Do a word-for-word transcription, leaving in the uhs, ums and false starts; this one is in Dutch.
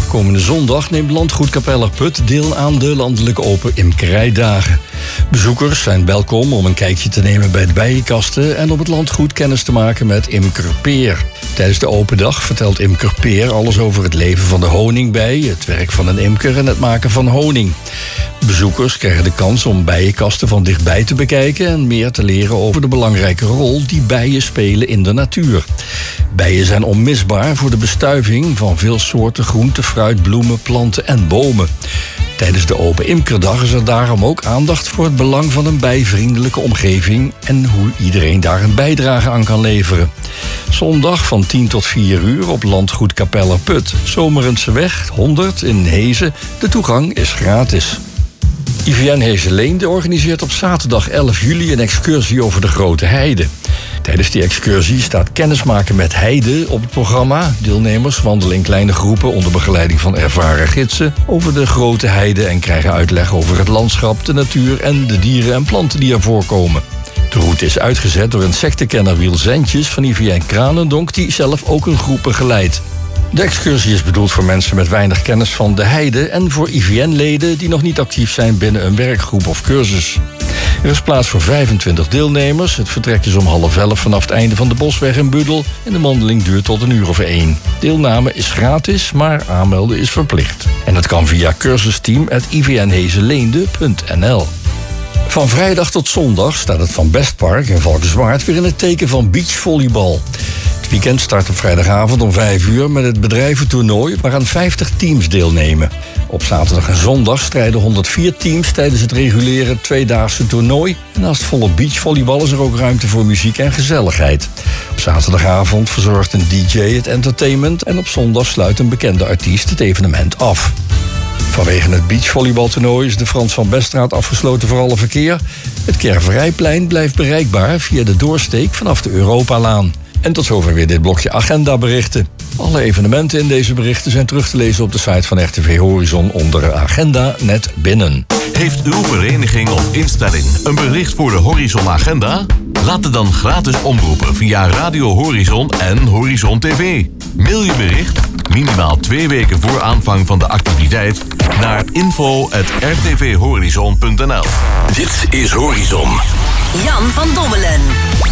Komende zondag neemt Landgoed Kapellerput deel aan de landelijke open imkerijdagen. Bezoekers zijn welkom om een kijkje te nemen bij de bijenkasten en op het landgoed kennis te maken met imker Peer. Tijdens de open dag vertelt imker Peer alles over het leven van de honingbij, het werk van een imker en het maken van honing. Bezoekers krijgen de kans om bijenkasten van dichtbij te bekijken en meer te leren over de belangrijke rol die bijen spelen in de natuur. Bijen zijn onmisbaar voor de bestuiving van veel soorten groente, fruit, bloemen, planten en bomen. Tijdens de Open Imkerdag is er daarom ook aandacht voor het belang van een bijvriendelijke omgeving en hoe iedereen daar een bijdrage aan kan leveren. Zondag van tien tot vier uur op Landgoed Kapellerput, Zomerenseweg honderd in Hezen. De toegang is gratis. I V N Hezen-Leende organiseert op zaterdag elf juli een excursie over de Grote Heide. Tijdens die excursie staat kennismaken met heide op het programma. Deelnemers wandelen in kleine groepen onder begeleiding van ervaren gidsen over de Grote Heide en krijgen uitleg over het landschap, de natuur en de dieren en planten die er voorkomen. De route is uitgezet door insectenkenner Wiel Zentjes van I V N Kranendonk, die zelf ook een groep begeleidt. De excursie is bedoeld voor mensen met weinig kennis van de heide en voor I V N-leden die nog niet actief zijn binnen een werkgroep of cursus. Er is plaats voor vijfentwintig deelnemers. Het vertrek is om half elf vanaf het einde van de Bosweg in Budel en de wandeling duurt tot een uur of één. Deelname is gratis, maar aanmelden is verplicht. En dat kan via cursusteam at i v n hezenleende punt n l. Van vrijdag tot zondag staat het Van Bestpark in Valkenswaard weer in het teken van beachvolleybal. Het weekend start op vrijdagavond om vijf uur met het bedrijventoernooi waaraan vijftig teams deelnemen. Op zaterdag en zondag strijden honderdvier teams tijdens het reguliere tweedaagse toernooi. En naast volop beachvolleybal is er ook ruimte voor muziek en gezelligheid. Op zaterdagavond verzorgt een D J het entertainment en op zondag sluit een bekende artiest het evenement af. Vanwege het beachvolleybaltoernooi is de Frans van Beststraat afgesloten voor alle verkeer. Het Kerverijplein blijft bereikbaar via de doorsteek vanaf de Europalaan. En tot zover weer dit blokje agendaberichten. Alle evenementen in deze berichten zijn terug te lezen op de site van R T V Horizon onder agenda net binnen. Heeft uw vereniging of instelling een bericht voor de Horizon Agenda? Laat het dan gratis omroepen via Radio Horizon en Horizon T V. Mail je bericht minimaal twee weken voor aanvang van de activiteit naar info at r t v horizon punt n l. Dit is Horizon. Jan van Dommelen.